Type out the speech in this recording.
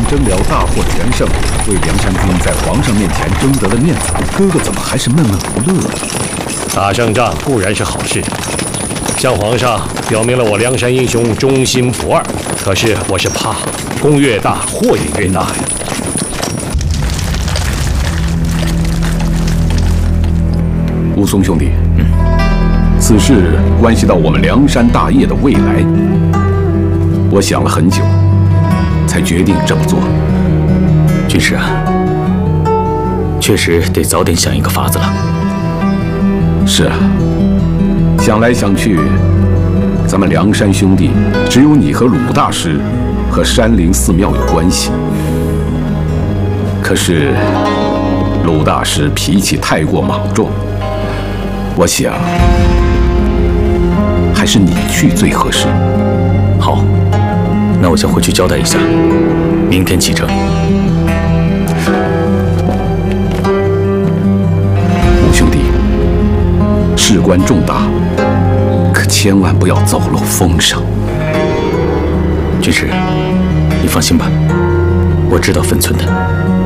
征辽大获全胜，为梁山军在皇上面前争得了面子，哥哥怎么还是闷闷不乐呢？ 打胜仗固然是好事，向皇上表明了我梁山英雄忠心不二。可是我是怕功越大，祸也越大呀。 武松兄弟，此事关系到我们梁山大业的未来，我想了很久，才决定这么做。 军师啊，确实得早点想一个法子了。 是啊，想来想去，咱们梁山兄弟只有你和鲁大师和山林寺庙有关系。可是鲁大师脾气太过莽撞，我想还是你去最合适。 好，那我先回去交代一下，明天启程。 武兄弟，事关重大，可千万不要走漏风声。 军师，你放心吧，我知道分寸的。